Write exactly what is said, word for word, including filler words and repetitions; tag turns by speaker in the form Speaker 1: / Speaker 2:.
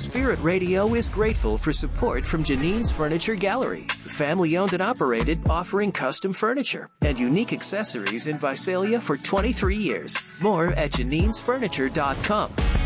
Speaker 1: Spirit Radio is grateful for support from Janine's Furniture Gallery, family owned and operated, offering custom furniture and unique accessories in Visalia for twenty-three years. More at janines furniture dot com.